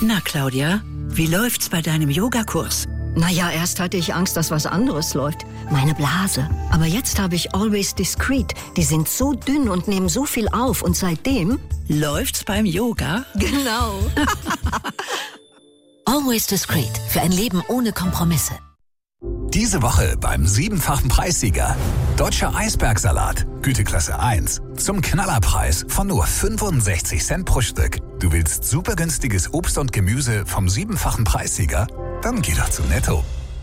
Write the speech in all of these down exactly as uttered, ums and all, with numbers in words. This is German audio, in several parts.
Na, Claudia, wie läuft's bei deinem Yogakurs? Naja, erst hatte ich Angst, dass was anderes läuft. Meine Blase. Aber jetzt habe ich Always Discreet. Die sind so dünn und nehmen so viel auf. Und seitdem... Läuft's beim Yoga? Genau. Always Discreet. Für ein Leben ohne Kompromisse. Diese Woche beim siebenfachen Preissieger. Deutscher Eisbergsalat, Güteklasse eins. Zum Knallerpreis von nur fünfundsechzig Cent pro Stück. Du willst super günstiges Obst und Gemüse vom siebenfachen Preissieger? Dann geh doch zu Netto.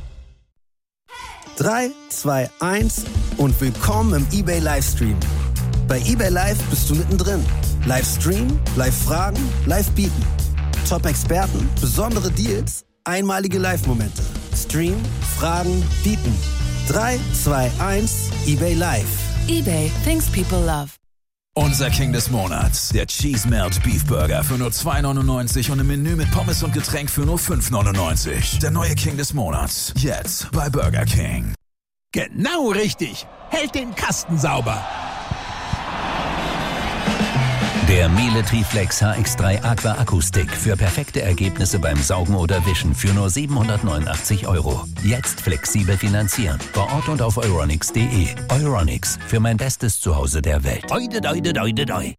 drei, zwei, eins und willkommen im eBay Livestream. Bei eBay Live bist du mittendrin. Livestream, Live-Fragen, Live-Bieten. Top-Experten, besondere Deals, einmalige Live-Momente. Stream, Fragen, Bieten. drei, zwei, eins, eBay Live. eBay, things people love. Unser King des Monats, der Cheese Melt Beef Burger für nur zwei neunundneunzig und ein Menü mit Pommes und Getränk für nur fünf neunundneunzig. Der neue King des Monats, jetzt bei Burger King. Genau richtig, hält den Kasten sauber. Der Miele Triflex H X drei Aqua Akku-Stick für perfekte Ergebnisse beim Saugen oder Wischen für nur siebenhundertneunundachtzig Euro. Jetzt flexibel finanzieren. Vor Ort und auf euronics punkt de. Euronics, für mein bestes Zuhause der Welt. Oide, oide, oide, oide.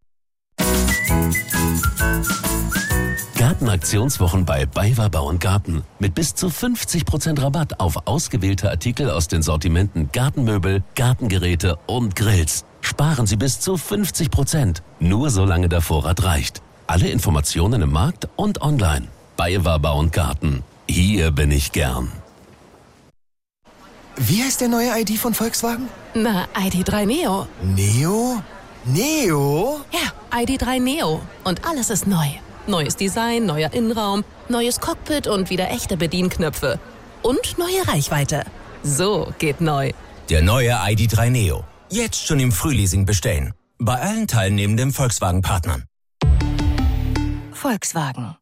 Gartenaktionswochen bei BayWa Bau und Garten. Mit bis zu fünfzig Prozent Rabatt auf ausgewählte Artikel aus den Sortimenten Gartenmöbel, Gartengeräte und Grills. Sparen Sie bis zu fünfzig Prozent. Nur solange der Vorrat reicht. Alle Informationen im Markt und online. BayWa Bau und Garten. Hier bin ich gern. Wie heißt der neue I D von Volkswagen? Na, I D drei Neo. Neo? Neo? Ja, I D drei Neo. Und alles ist neu. Neues Design, neuer Innenraum, neues Cockpit und wieder echte Bedienknöpfe. Und neue Reichweite. So geht neu. Der neue I D drei Neo. Jetzt schon im Frühleasing bestellen. Bei allen teilnehmenden Volkswagen-Partnern. Volkswagen.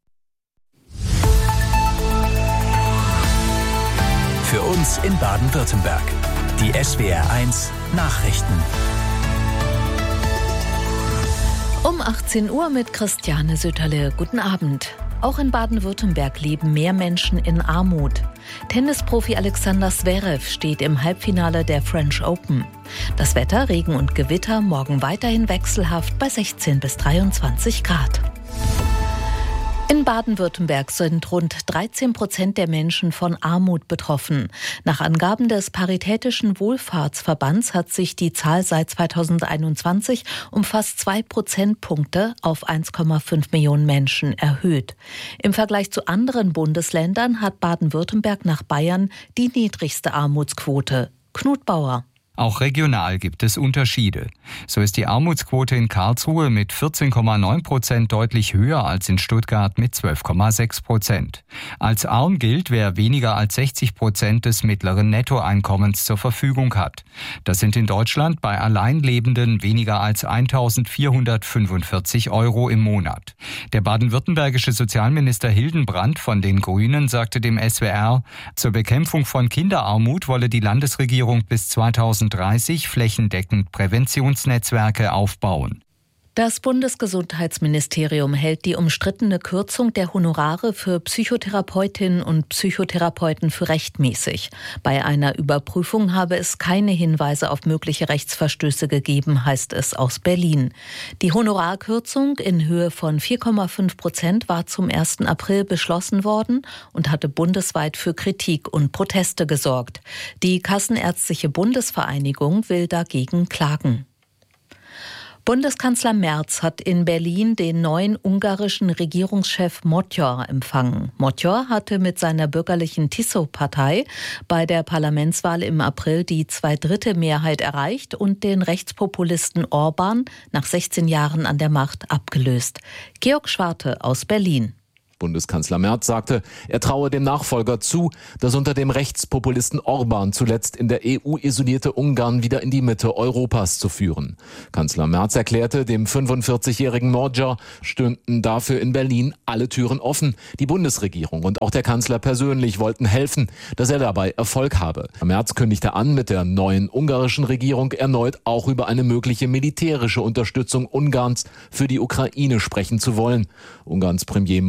Für uns in Baden-Württemberg. Die S W R eins Nachrichten. Um achtzehn Uhr mit Christiane Söterle. Guten Abend. Auch in Baden-Württemberg leben mehr Menschen in Armut. Tennisprofi Alexander Zverev steht im Halbfinale der French Open. Das Wetter, Regen und Gewitter, morgen weiterhin wechselhaft bei sechzehn bis dreiundzwanzig Grad. In Baden-Württemberg sind rund dreizehn Prozent der Menschen von Armut betroffen. Nach Angaben des Paritätischen Wohlfahrtsverbands hat sich die Zahl seit zweitausendeinundzwanzig um fast zwei Prozentpunkte auf eins Komma fünf Millionen Menschen erhöht. Im Vergleich zu anderen Bundesländern hat Baden-Württemberg nach Bayern die niedrigste Armutsquote. Knut Bauer. Auch regional gibt es Unterschiede. So ist die Armutsquote in Karlsruhe mit vierzehn Komma neun Prozent deutlich höher als in Stuttgart mit zwölf Komma sechs Prozent. Als arm gilt, wer weniger als sechzig Prozent des mittleren Nettoeinkommens zur Verfügung hat. Das sind in Deutschland bei Alleinlebenden weniger als eintausendvierhundertfünfundvierzig Euro im Monat. Der baden-württembergische Sozialminister Hildenbrand von den Grünen sagte dem S W R, zur Bekämpfung von Kinderarmut wolle die Landesregierung bis zweitausenddreißig flächendeckend Präventionsnetzwerke aufbauen. Das Bundesgesundheitsministerium hält die umstrittene Kürzung der Honorare für Psychotherapeutinnen und Psychotherapeuten für rechtmäßig. Bei einer Überprüfung habe es keine Hinweise auf mögliche Rechtsverstöße gegeben, heißt es aus Berlin. Die Honorarkürzung in Höhe von vier Komma fünf Prozent war zum ersten April beschlossen worden und hatte bundesweit für Kritik und Proteste gesorgt. Die Kassenärztliche Bundesvereinigung will dagegen klagen. Bundeskanzler Merz hat in Berlin den neuen ungarischen Regierungschef Magyar empfangen. Magyar hatte mit seiner bürgerlichen Tiso-Partei bei der Parlamentswahl im April die Zweidrittelmehrheit erreicht und den Rechtspopulisten Orban nach sechzehn Jahren an der Macht abgelöst. Georg Schwarte aus Berlin. Bundeskanzler Merz sagte, er traue dem Nachfolger zu, das unter dem Rechtspopulisten Orban zuletzt in der E U isolierte Ungarn wieder in die Mitte Europas zu führen. Kanzler Merz erklärte, dem fünfundvierzigjährigen Magyar stünden dafür in Berlin alle Türen offen. Die Bundesregierung und auch der Kanzler persönlich wollten helfen, dass er dabei Erfolg habe. Merz kündigte an, mit der neuen ungarischen Regierung erneut auch über eine mögliche militärische Unterstützung Ungarns für die Ukraine sprechen zu wollen. Ungarns Premier Magyar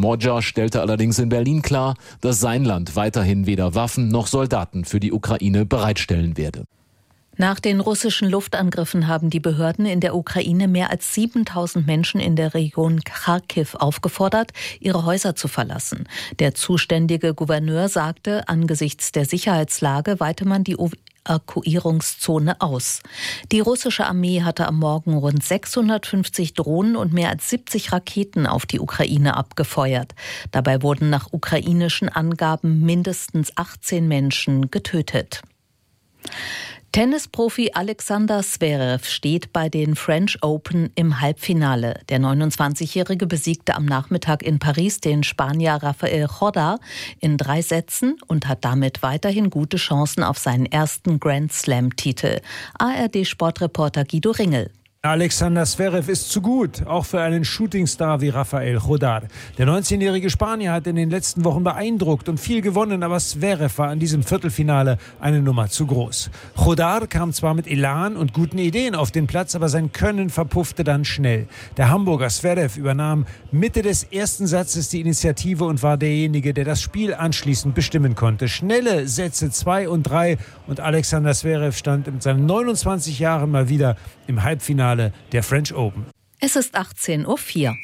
stellte allerdings in Berlin klar, dass sein Land weiterhin weder Waffen noch Soldaten für die Ukraine bereitstellen werde. Nach den russischen Luftangriffen haben die Behörden in der Ukraine mehr als siebentausend Menschen in der Region Charkiw aufgefordert, ihre Häuser zu verlassen. Der zuständige Gouverneur sagte, angesichts der Sicherheitslage weite man die Evakuierungszone aus. Die russische Armee hatte am Morgen rund sechshundertfünfzig Drohnen und mehr als siebzig Raketen auf die Ukraine abgefeuert. Dabei wurden nach ukrainischen Angaben mindestens achtzehn Menschen getötet. Tennisprofi Alexander Zverev steht bei den French Open im Halbfinale. Der neunundzwanzigjährige besiegte am Nachmittag in Paris den Spanier Rafael Corda in drei Sätzen und hat damit weiterhin gute Chancen auf seinen ersten Grand-Slam-Titel. A R D-Sportreporter Guido Ringel. Alexander Zverev ist zu gut, auch für einen Shootingstar wie Rafael Jodar. Der neunzehnjährige Spanier hat in den letzten Wochen beeindruckt und viel gewonnen, aber Zverev war in diesem Viertelfinale eine Nummer zu groß. Jodar kam zwar mit Elan und guten Ideen auf den Platz, aber sein Können verpuffte dann schnell. Der Hamburger Zverev übernahm Mitte des ersten Satzes die Initiative und war derjenige, der das Spiel anschließend bestimmen konnte. Schnelle Sätze zwei und drei und Alexander Zverev stand mit seinen neunundzwanzig Jahren mal wieder im Halbfinale der French Open. Es ist achtzehn Uhr vier.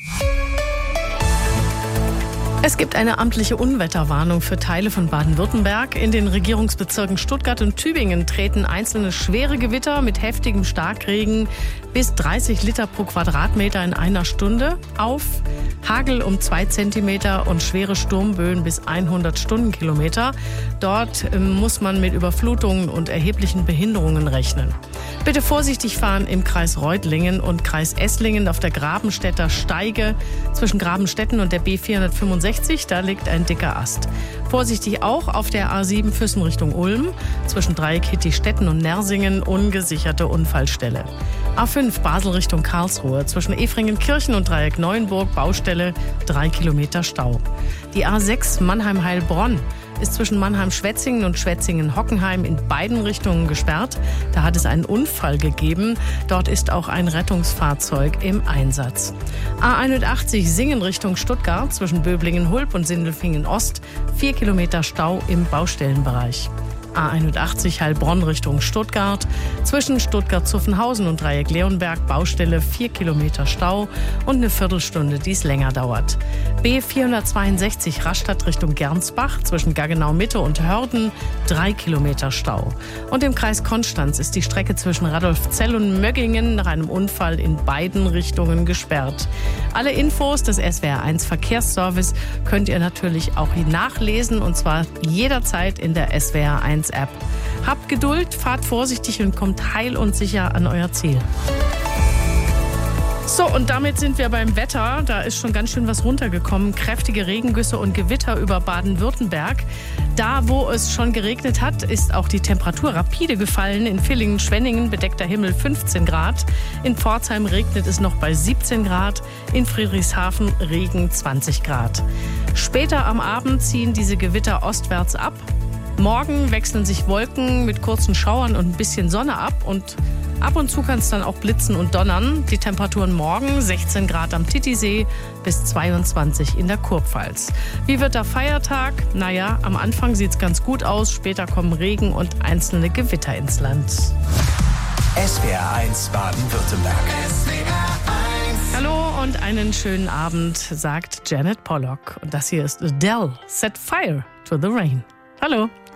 Es gibt eine amtliche Unwetterwarnung für Teile von Baden-Württemberg. In den Regierungsbezirken Stuttgart und Tübingen treten einzelne schwere Gewitter mit heftigem Starkregen bis dreißig Liter pro Quadratmeter in einer Stunde auf. Hagel um zwei Zentimeter und schwere Sturmböen bis hundert Stundenkilometer. Dort ähm, muss man mit Überflutungen und erheblichen Behinderungen rechnen. Bitte vorsichtig fahren im Kreis Reutlingen und Kreis Esslingen auf der Grabenstädter Steige zwischen Grabenstetten und der B vierhundertfünfundsechzig. Da liegt ein dicker Ast. Vorsichtig auch auf der A sieben Füssen Richtung Ulm zwischen Dreieck Hittistetten und Nersingen, ungesicherte Unfallstelle. A fünf Basel Richtung Karlsruhe zwischen Efringenkirchen und Dreieck Neuenburg, Baustelle, drei Kilometer Stau. Die A sechs Mannheim-Heilbronn ist zwischen Mannheim-Schwetzingen und Schwetzingen-Hockenheim in beiden Richtungen gesperrt. Da hat es einen Unfall gegeben. Dort ist auch ein Rettungsfahrzeug im Einsatz. A einundachtzig Singen Richtung Stuttgart zwischen Böblingen-Hulb und Sindelfingen-Ost. Vier Kilometer Stau im Baustellenbereich. A einundachtzig Heilbronn Richtung Stuttgart. Zwischen Stuttgart-Zuffenhausen und Dreieck-Leonberg Baustelle vier Kilometer Stau und eine Viertelstunde, die es länger dauert. B vierhundertzweiundsechzig Rastatt Richtung Gernsbach zwischen Gaggenau-Mitte und Hörden drei Kilometer Stau. Und im Kreis Konstanz ist die Strecke zwischen Radolfzell und Möggingen nach einem Unfall in beiden Richtungen gesperrt. Alle Infos des S W R eins Verkehrsservice könnt ihr natürlich auch nachlesen und zwar jederzeit in der S W R eins App. Habt Geduld, fahrt vorsichtig und kommt heil und sicher an euer Ziel. So, und damit sind wir beim Wetter. Da ist schon ganz schön was runtergekommen. Kräftige Regengüsse und Gewitter über Baden-Württemberg. Da, wo es schon geregnet hat, ist auch die Temperatur rapide gefallen. In Villingen-Schwenningen bedeckter Himmel fünfzehn Grad. In Pforzheim regnet es noch bei siebzehn Grad. In Friedrichshafen Regen zwanzig Grad. Später am Abend ziehen diese Gewitter ostwärts ab. Morgen wechseln sich Wolken mit kurzen Schauern und ein bisschen Sonne ab und ab und zu kann es dann auch blitzen und donnern. Die Temperaturen morgen sechzehn Grad am Titisee bis zweiundzwanzig in der Kurpfalz. Wie wird der Feiertag? Naja, am Anfang sieht es ganz gut aus, später kommen Regen und einzelne Gewitter ins Land. S W R eins Baden-Württemberg. Hallo und einen schönen Abend, sagt Janet Pollock. Und das hier ist Adele, Set Fire to the Rain. Hallo.